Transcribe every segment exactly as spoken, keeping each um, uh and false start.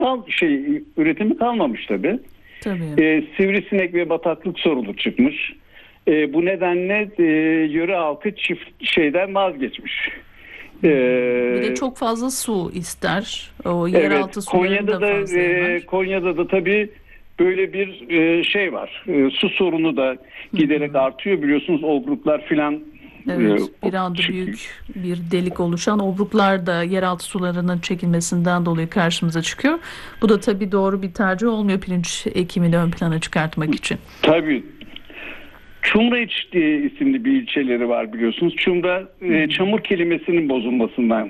kal şey üretimi kalmamış tabii. Tabii. E, sivrisinek ve bataklık sorunu çıkmış. E, bu nedenle e, yöre halkı çift şeyden vazgeçmiş. Bir de çok fazla su ister. O yeraltı evet, sularını Konya'da da da fazla e, Konya'da da tabii böyle bir e, şey var. E, su sorunu da giderek Hı-hı. artıyor, biliyorsunuz obruklar filan. Evet, bir anda büyük bir delik oluşan obruklar da yeraltı sularının çekilmesinden dolayı karşımıza çıkıyor. Bu da tabii doğru bir tercih olmuyor pirinç ekimini ön plana çıkartmak için. Tabii. Çumraiç isimli bir ilçeleri var biliyorsunuz. Çumra e, çamur kelimesinin bozulmasından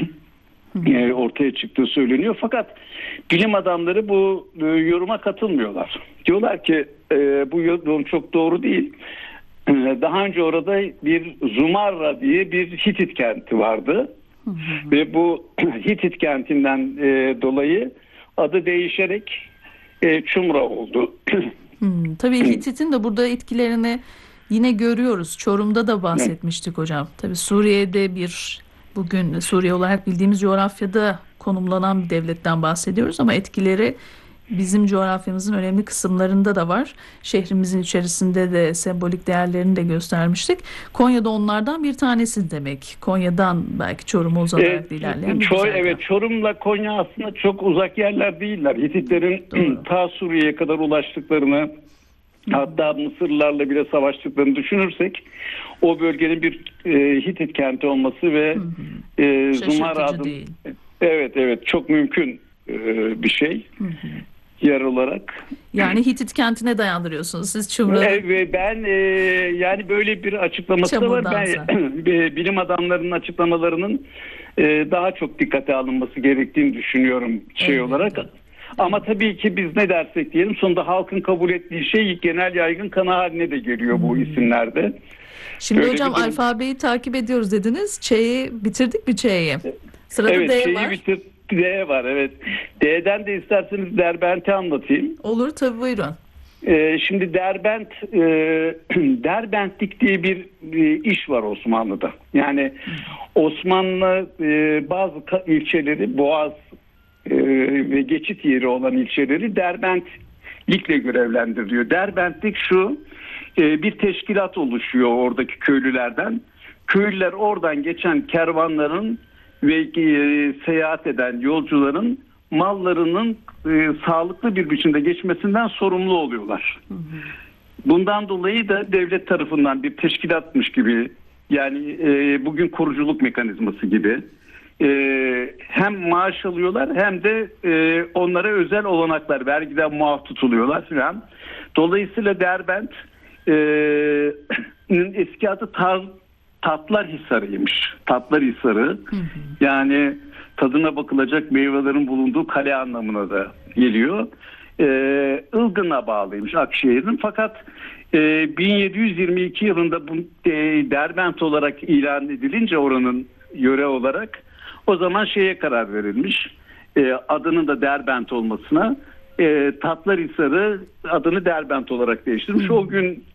e, ortaya çıktığı söyleniyor. Fakat bilim adamları bu e, yoruma katılmıyorlar. Diyorlar ki e, bu yorum çok doğru değil. E, daha önce orada bir Zumarra diye bir Hitit kenti vardı. Hı hı. Ve bu Hitit kentinden e, dolayı adı değişerek e, Çumra oldu. Hmm, tabii Hitit'in de burada etkilerini yine görüyoruz. Çorum'da da bahsetmiştik hocam. Tabii Suriye'de bir, bugün Suriye olarak bildiğimiz coğrafyada konumlanan bir devletten bahsediyoruz ama etkileri bizim coğrafyamızın önemli kısımlarında da var. Şehrimizin içerisinde de sembolik değerlerini de göstermiştik. Konya'da onlardan bir tanesi demek. Konya'dan belki Çorum'a uzanarak evet, ilerleyen bir Çor, Evet, Çorum'la Konya aslında çok uzak yerler değiller. Hititlerin ta Suriye'ye kadar ulaştıklarını, Hı-hı. hatta Mısırlılarla bile savaştıklarını düşünürsek o bölgenin bir e, Hitit kenti olması ve e, Zumarra adı, evet evet çok mümkün e, bir şey. Hı-hı. Yer olarak. Yani Hitit kentine dayandırıyorsunuz siz Çumra'nın. Evet, ben e, yani böyle bir açıklaması da var. Ben bilim adamlarının açıklamalarının e, daha çok dikkate alınması gerektiğini düşünüyorum şey evet, olarak. Evet. Ama tabii ki biz ne dersek diyelim sonunda halkın kabul ettiği şey genel yaygın kanı haline de geliyor hmm. bu isimlerde. Şimdi böyle hocam durum... alfabeyi takip ediyoruz dediniz. Ç'yi bitirdik mi Ç'yi? Sırada evet, D Ç'yi var. bitir. D var evet. D'den de isterseniz Derbent'i anlatayım. Olur tabii, buyurun. Ee, şimdi Derbent, e, Derbentlik diye bir e, iş var Osmanlı'da. Yani Osmanlı e, bazı ilçeleri, Boğaz e, ve geçit yeri olan ilçeleri Derbentlikle görevlendiriliyor. Derbentlik şu, e, bir teşkilat oluşuyor oradaki köylülerden. Köylüler oradan geçen kervanların ve e, seyahat eden yolcuların mallarının e, sağlıklı bir biçimde geçmesinden sorumlu oluyorlar. Hı hı. Bundan dolayı da devlet tarafından bir teşkilatmış gibi, yani e, bugün koruculuk mekanizması gibi e, hem maaş alıyorlar hem de e, onlara özel olanaklar, vergiden muaf tutuluyorlar filan. Dolayısıyla Derbent e, eski adı Tar Tatlarhisar'ıymış. Tatlarhisar'ı. Hı hı. Yani tadına bakılacak meyvelerin bulunduğu kale anlamına da geliyor. Ee, Ilgın'a bağlıymış Akşehir'in. Fakat e, bin yedi yüz yirmi iki yılında bu e, Derbent olarak ilan edilince oranın yöre olarak o zaman şeye karar verilmiş. E, adının da Derbent olmasına. E, Tatlarhisar'ı adını Derbent olarak değiştirmiş. Hı. O gün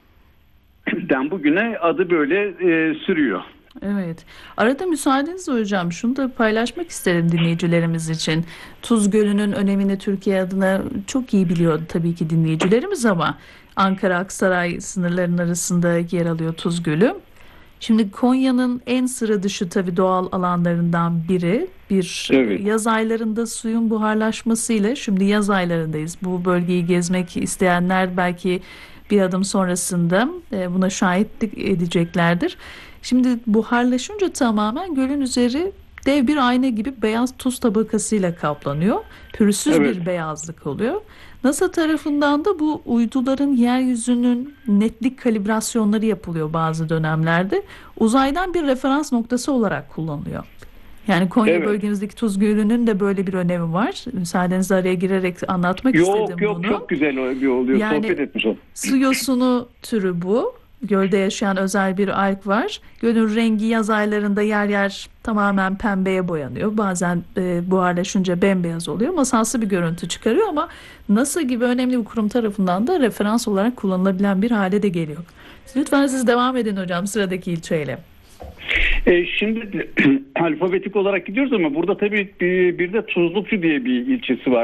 den bugüne adı böyle e, sürüyor. Evet. Arada müsaadenizle hocam şunu da paylaşmak isterim dinleyicilerimiz için. Tuz Gölü'nün önemini Türkiye adına çok iyi biliyor tabii ki dinleyicilerimiz ama Ankara Aksaray sınırlarının arasında yer alıyor Tuz Gölü. Şimdi Konya'nın en sıra dışı tabii doğal alanlarından biri. Bir evet. Yaz aylarında suyun buharlaşmasıyla, şimdi yaz aylarındayız. Bu bölgeyi gezmek isteyenler belki bir adım sonrasında buna şahitlik edeceklerdir. Şimdi buharlaşınca tamamen gölün üzeri dev bir ayna gibi beyaz tuz tabakasıyla kaplanıyor. Pürüzsüz evet. bir beyazlık oluyor. NASA tarafından da bu uyduların yeryüzünün netlik kalibrasyonları yapılıyor bazı dönemlerde. Uzaydan bir referans noktası olarak kullanılıyor. Yani Konya evet. bölgemizdeki Tuz Gölü'nün de böyle bir önemi var. Müsaadenizle araya girerek anlatmak yok, istedim yok, bunu. Yok çok güzel oluyor. Yani, sohbet etmiş olduk. Su yosunu türü bu. Gölde yaşayan özel bir alg var. Gölün rengi yaz aylarında yer yer tamamen pembeye boyanıyor. Bazen e, buharlaşınca bembeyaz oluyor. Masalsı bir görüntü çıkarıyor ama NASA gibi önemli bir kurum tarafından da referans olarak kullanılabilen bir hale de geliyor. Lütfen siz devam edin hocam sıradaki ilçeyle. E, şimdi alfabetik olarak gidiyoruz ama burada tabii bir, bir de Tuzlukçu diye bir ilçesi var.